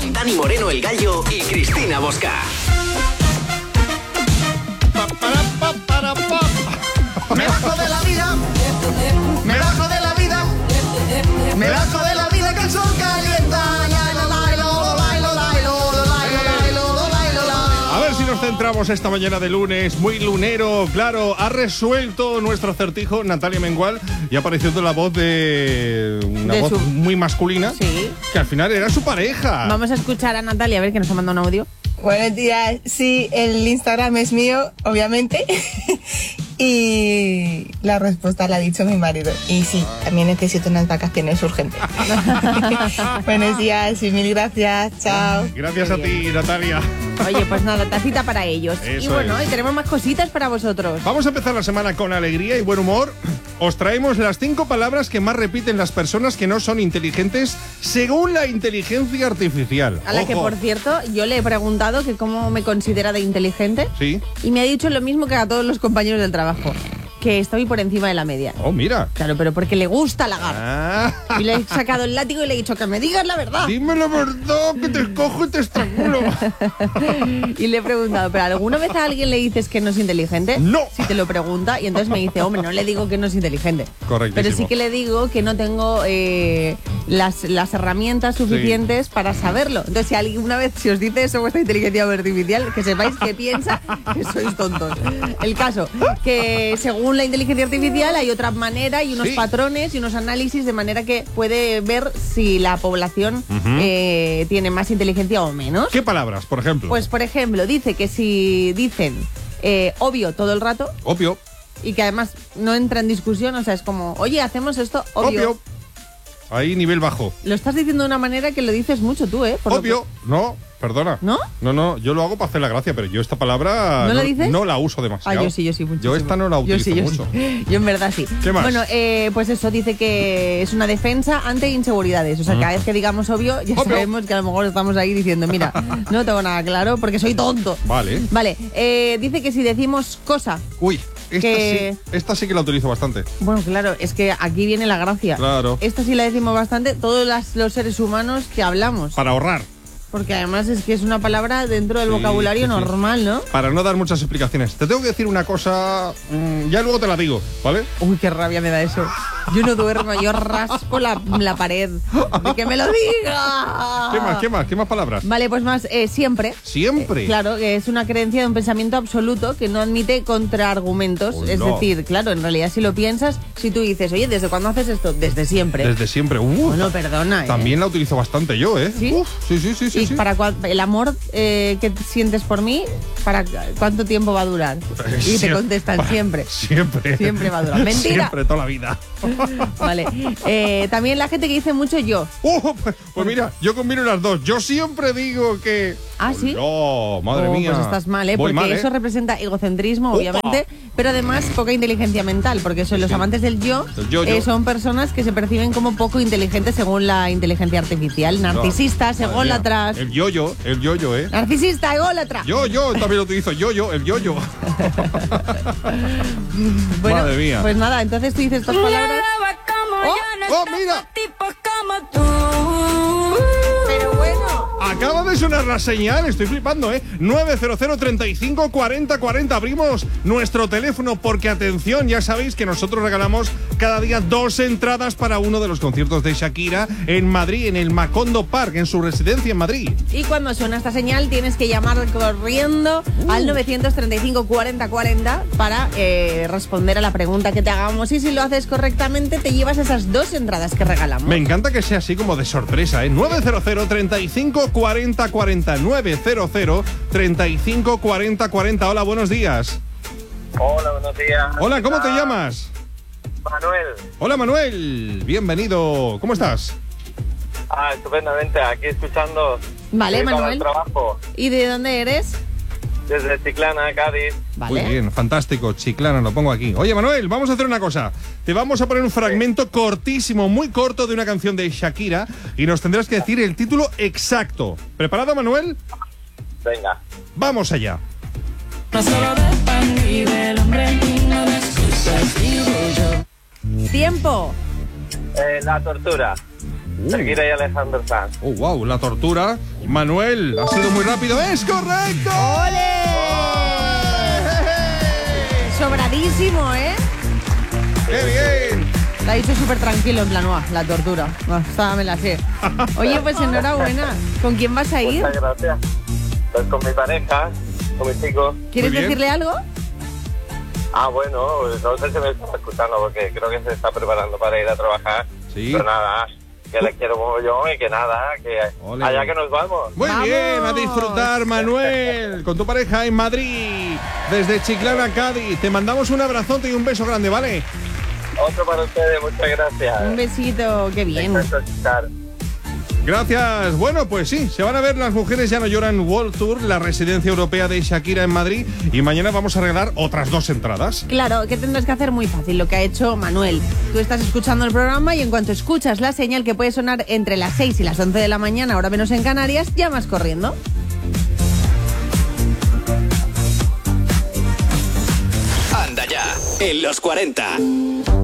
con Dani Moreno el Gallo y Cristina Bosca. Me bajo de la vida, me bajo de la vida, me bajo de la vida que el sol calienta. A ver si nos centramos esta mañana de lunes, muy lunero, claro. Ha resuelto nuestro acertijo Natalia Mengual y ha aparecido la voz de una voz muy masculina, sí, que al final era su pareja. Vamos a escuchar a Natalia, a ver que nos ha mandado un audio. Buenos días, sí, el Instagram es mío, obviamente. Y la respuesta la ha dicho mi marido. Y sí, también necesito unas vacaciones urgentes. Buenos días y mil gracias. Chao. Gracias a ti, Natalia. Oye, pues nada, tacita para ellos. Eso y bueno, es. y tenemos más cositas para vosotros. Vamos a empezar la semana con alegría y buen humor. Os traemos las 5 palabras que más repiten las personas que no son inteligentes según la inteligencia artificial. A la que, por cierto, yo le he preguntado que cómo me considera de inteligente. Sí. Y me ha dicho lo mismo que a todos los compañeros del trabajo, que estoy por encima de la media. Oh, mira. Claro, pero porque le gusta halagar. Ah. Y le he sacado el látigo y le he dicho que me digas la verdad. Dime la verdad, que te cojo y te estrangulo. Y le he preguntado, ¿pero alguna vez a alguien le dices que no es inteligente? No. Si te lo pregunta, y entonces me dice, hombre, no le digo que no es inteligente. Correctísimo. Pero sí que le digo que no tengo las herramientas suficientes para saberlo. Entonces, si alguna vez se os dice eso vuestra inteligencia artificial, que sepáis que piensa que sois tontos. El caso, que según la inteligencia artificial hay otra manera y unos patrones y unos análisis de manera que puede ver si la población tiene más inteligencia o menos. ¿Qué palabras, por ejemplo? Pues, por ejemplo, dice que si dicen obvio todo el rato, obvio, y que además no entra en discusión, o sea, es como, oye, hacemos esto, obvio. Ahí nivel bajo. Lo estás diciendo de una manera que lo dices mucho tú, ¿eh? Obvio. No, perdona. ¿No? No, yo lo hago para hacer la gracia, pero yo esta palabra ¿No la dices? No la uso demasiado. Ah, yo sí, muchísimo. Yo esta no la utilizo mucho. Sí. Yo en verdad sí. ¿Qué más? Bueno, pues eso, dice que es una defensa ante inseguridades. O sea, cada vez que digamos obvio, ya sabemos que a lo mejor estamos ahí diciendo, mira, no tengo nada claro porque soy tonto. Vale. Vale, dice que si decimos cosa... Uy, esta sí que la utilizo bastante. Bueno, claro, es que aquí viene la gracia. Claro. Esta sí la decimos bastante todos los seres humanos que hablamos. Para ahorrar. Porque además es que es una palabra dentro del vocabulario normal, ¿no? Para no dar muchas explicaciones. Te tengo que decir una cosa, ya luego te la digo, ¿vale? Uy, qué rabia me da eso. Yo no duermo, yo raspo la pared. ¡De que me lo diga! ¿Qué más palabras? Vale, pues más, siempre. ¿Siempre? Claro, que es una creencia de un pensamiento absoluto que no admite contraargumentos. Oh, es no. decir, claro, en realidad si lo piensas, si tú dices, oye, ¿desde cuándo haces esto? Desde siempre. Desde siempre. Bueno, perdona, También la utilizo bastante yo, ¿eh? ¿Sí? Sí. ¿Y para el amor que sientes por mí, para cuánto tiempo va a durar? Y te contestan siempre. Siempre va a durar. Mentira. Siempre, toda la vida. Vale. También la gente que dice mucho yo. Pues mira, yo combino las dos. Yo siempre digo que... ¿Ah, sí? Oh, madre mía. Pues estás mal, ¿eh? Voy Porque mal, eso representa egocentrismo, obviamente, pero además poca inteligencia mental, porque son los amantes del yo, son personas que se perciben como poco inteligentes según la inteligencia artificial. Narcisistas, ególatras. El yo-yo, ¿eh? Narcisista, ególatra. Yo también lo utilizo. El yo-yo. Bueno, madre mía. Pues nada, entonces tú dices estas palabras. ¡Oh, mira! Pero bueno. Acaba de sonar la señal, estoy flipando, ¿eh? 900 35 40 40. Abrimos nuestro teléfono porque, atención, ya sabéis que nosotros regalamos cada día 2 entradas para uno de los conciertos de Shakira en Madrid, en el Macondo Park, en su residencia en Madrid. Y cuando suena esta señal tienes que llamar corriendo al 935 40 40 para responder a la pregunta que te hagamos. Y si lo haces correctamente te llevas esas 2 entradas que regalamos. Me encanta que sea así como de sorpresa, ¿eh? 900 35 40 40. 900 35 40 40. Hola, buenos días. Hola, buenos días. Hola, ¿cómo te llamas? Manuel. Hola, Manuel. Bienvenido. ¿Cómo estás? Estupendamente. Aquí escuchando. Vale, Manuel. El trabajo. ¿Y de dónde eres? Desde Chiclana, Cádiz. Vale. Muy bien, fantástico. Chiclana, lo pongo aquí. Oye, Manuel, vamos a hacer una cosa. Te vamos a poner un fragmento cortísimo, muy corto, de una canción de Shakira y nos tendrás que decir el título exacto. ¿Preparado, Manuel? Venga. Vamos allá. Tiempo. La tortura. Shakira y Alejandro Sanz. Oh, wow, la tortura. Manuel, ha sido muy rápido. ¡Es correcto! ¡Ole! Sobradísimo, ¿eh? ¡Qué bien! La ha dicho súper tranquilo, en plan, la tortura. Esta me la sé. Oye, pues enhorabuena. ¿Con quién vas a ir? Muchas gracias. Pues con mi pareja, con mi chico. ¿Quieres Muy bien. decirle algo? Bueno, no sé si me está escuchando porque creo que se está preparando para ir a trabajar. Sí. Pero nada, que le quiero como yo y que nada, que Ole. allá que nos vamos. Muy ¡Vamos! bien, a disfrutar, Manuel, con tu pareja en Madrid, desde Chiclana, Cádiz. Te mandamos un abrazote y un beso grande, ¿vale? Otro para ustedes, muchas gracias. Un besito, qué bien. Encantado de estar. Gracias. Bueno, pues sí, se van a ver Las Mujeres Ya No Lloran World Tour, la residencia europea de Shakira en Madrid, y mañana vamos a regalar otras 2 entradas. Claro, ¿qué tendrás que hacer? Muy fácil, lo que ha hecho Manuel. Tú estás escuchando el programa y en cuanto escuchas la señal que puede sonar entre las 6 y las 11 de la mañana, ahora menos en Canarias, llamas corriendo. Anda ya, en los 40.